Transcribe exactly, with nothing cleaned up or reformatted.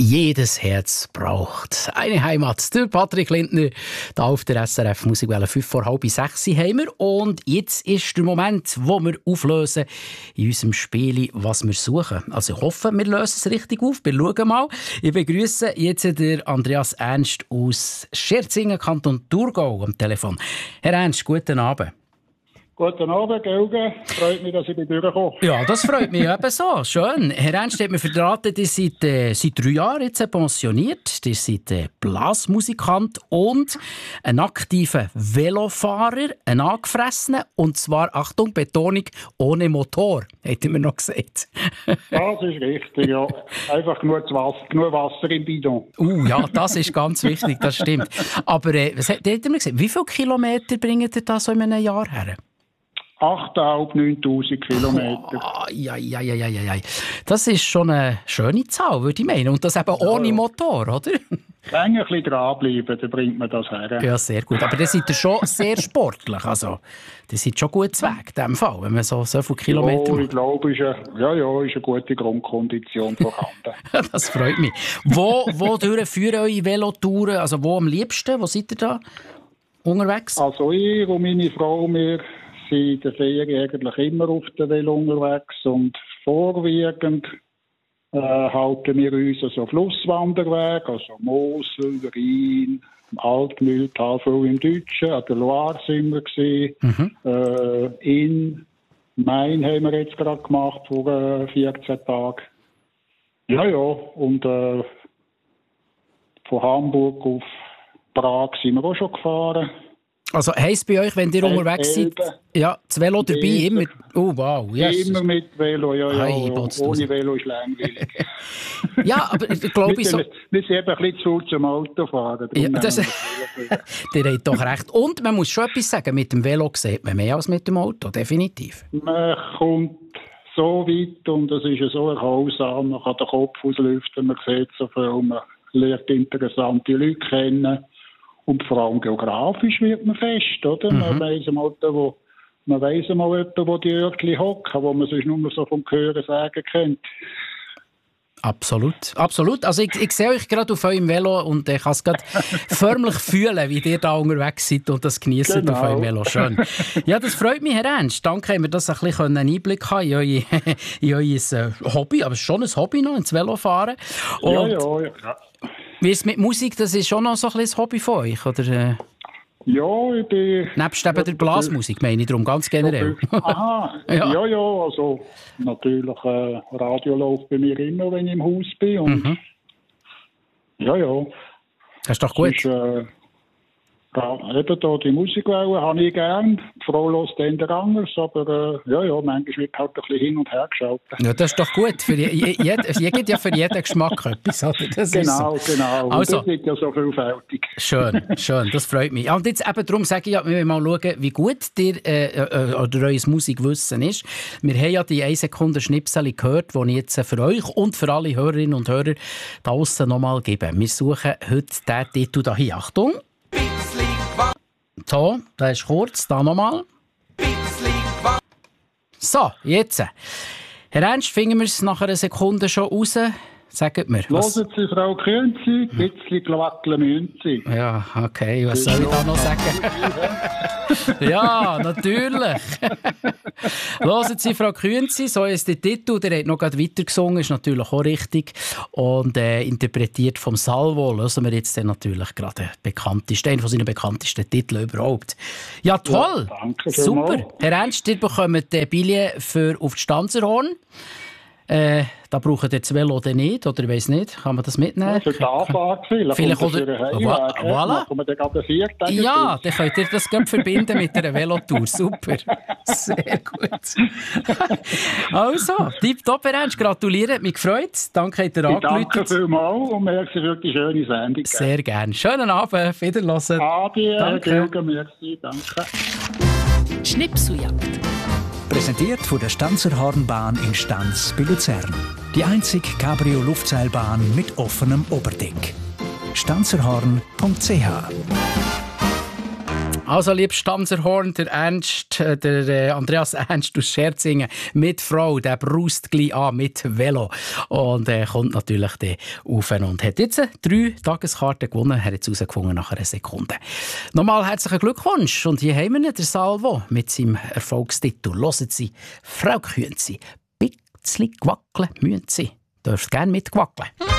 jedes Herz braucht eine Heimat. Der Patrick Lindner, hier auf der S R F Musikwelle fünf vor halb sechs haben wir. Und jetzt ist der Moment, wo wir auflösen in unserem Spiel, was wir suchen. Also ich hoffe, wir lösen es richtig auf. Wir schauen mal. Ich begrüße jetzt den Andreas Ernst aus Scherzingen, Kanton Thurgau, am Telefon. Herr Ernst, guten Abend. Guten Abend, Gelge. Freut mich, dass ich durchkomme. Ja, das freut mich eben so. Schön. Herr Ernst hat mir verraten, ihr seid äh, seit drei Jahren jetzt pensioniert. Ihr seid äh, Blasmusikant und ein aktiver Velofahrer, ein angefressener und zwar, Achtung, Betonung, ohne Motor, hätte mir noch gesagt. Das ist richtig, ja. Einfach nur Wasser, nur Wasser im Bidon. Uh, ja, das ist ganz wichtig, das stimmt. Aber äh, was hat, hat mir gesagt, wie viele Kilometer bringt ihr da so in einem Jahr her? achttausend, neuntausend Kilometer. Oh, ja, ja, ja, ja, ja. Das ist schon eine schöne Zahl, würde ich meinen. Und das eben ohne Motor, oder? Wenn ein bisschen dranbleiben, dann bringt man das her. Ja, sehr gut. Aber dann seid ihr schon sehr sportlich. Also, das seid schon gut Weg, in dem Fall, wenn man so, so viele Kilometer macht. Ja, ich glaube, ist eine, ja, ja, ist eine gute Grundkondition vorhanden. Das freut mich. Wo, wo führen eure Velotouren? Also, wo am liebsten? Wo seid ihr da unterwegs? Also, ich und meine Frau, wir sind in der Ferien eigentlich immer auf der Velo unterwegs und vorwiegend äh, halten wir uns also Flusswanderweg, also Mosel, Rhein, Altmühltal, viel im Deutschen, an der Loire sind wir gewesen, mhm. äh, in Main haben wir jetzt gerade gemacht vor äh, vierzehn Tagen. Ja, ja, und äh, von Hamburg auf Prag sind wir auch schon gefahren. Also heisst bei euch, wenn ihr Elbe, unterwegs seid, ja, das Velo dabei, Elbe. immer, oh wow. Yes. Immer mit Velo, ja, ja. Hey, ohne Velo ist langweilig. Ja, aber ich glaube so... Wir sind eben ein bisschen zu zum Autofahren. Ja, das, der hat doch recht. Und man muss schon etwas sagen, mit dem Velo sieht man mehr als mit dem Auto, definitiv. Man kommt so weit und es ist so erholsam, man kann den Kopf auslüften, man sieht so viel, man lernt interessante Leute kennen. Und vor allem geografisch wird man fest, oder? Mhm. Man weiss mal, wo, man weiss mal jemanden, wo die Örtchen hocken, wo man sonst nur so vom Hören sagen kennt. Absolut, absolut. Also ich, ich sehe euch gerade auf eurem Velo und ich kann es gerade förmlich fühlen, wie ihr da unterwegs seid und das genießt genau. Auf eurem Velo. Schön. Ja, das freut mich, Herr Ernst. Danke, dass wir das ein bisschen einen Einblick haben in euer, in euer Hobby, aber es ist schon ein Hobby noch, ins Velofahren. Und ja, ja, ja. Wie ist es mit Musik? Das ist schon noch so ein bisschen ein Hobby von euch, oder? Ja, ich bin... Nebst eben der Blasmusik, meine ich darum, ganz generell. Aha, ja. ja, ja, also natürlich äh, Radio läuft bei mir immer, wenn ich im Haus bin. Und mhm. Ja, ja. Das ist doch gut. Ist, äh, ja, eben da die Musikwelle habe ich gern. Die Frau hört dann anders, aber äh, ja, ja, manchmal wird halt ein bisschen hin und her geschaut. Ja, das ist doch gut. Für je, je, je gibt ja für jeden Geschmack etwas. Oder? Das genau, ist so. genau. Also, das ist ja so vielfältig. Schön, schön, das freut mich. Ja, und jetzt eben darum sage ich, ja, wir wollen mal schauen, wie gut dir äh, äh, oder euer Musikwissen ist. Wir haben ja die eine Sekunde Schnipsel gehört, die ich jetzt für euch und für alle Hörerinnen und Hörer da draussen nochmal gebe. Wir suchen heute diesen Titel hier. Achtung! So, das ist kurz, da nochmal. So, jetzt. Herr Ernst, finden wir es nach einer Sekunde schon raus? Sagt mir. Hören Sie, Frau Künzi, ein bisschen Glackeln müssen Sie. Ja, okay, was soll ich da noch sagen? Ja, natürlich. Hören Sie, Frau Künzi, so ist der Titel, der hat noch gerade weitergesungen, ist natürlich auch richtig. Und äh, interpretiert vom Salvo, hören wir jetzt dann natürlich gerade den bekanntesten, einen von seinen bekanntesten Titeln überhaupt. Ja, toll! Ja, danke super. Herr Ernst, ihr bekommt die Billett für auf die Stanzerhorn. Äh, da braucht ihr das Velo dann nicht, oder ich weiss nicht, kann man das mitnehmen? Ja, für die Anfahrt vielleicht. Vielleicht oder... Voilà. voilà. Ja, dann könnt ihr das gut verbinden mit einer Velotour. Super. Sehr gut. Also, tipptopp, Herr Ernst, gratuliere, hat mich gefreut. Danke, habt ihr angerufen. Danke vielmals und merci für die schöne Sendung. Sehr gerne. Schönen Abend, wiederhören. Adi, danke. Merci, danke. Schnipseljagd. Präsentiert von der Stanzerhornbahn in Stanz bei Luzern. Die einzige Cabrio-Luftseilbahn mit offenem Oberdeck. stanzerhorn punkt c h Also, liebes Stanzerhorn, der Ernst, der äh, Andreas Ernst aus Scherzingen mit Frau, der braust gleich an mit Velo und äh, kommt natürlich dann rauf und hat jetzt drei Tageskarten gewonnen. Er hat jetzt herausgefunden nach einer Sekunde. Nochmal herzlichen Glückwunsch und hier haben wir ihn, der Salvo mit seinem Erfolgstitel. Hören Sie, Frau Künzi, bisschen gewackeln müssen Sie. Dürft gerne mitgewackeln.